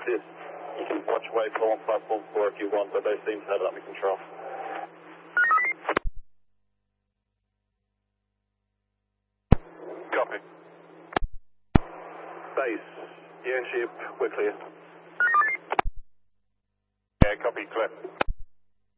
basis. You can watch waveform on platform 4 if you want, but they seem to have it under control. Copy. Base, you and ship, we're clear. Yeah, copy, clear.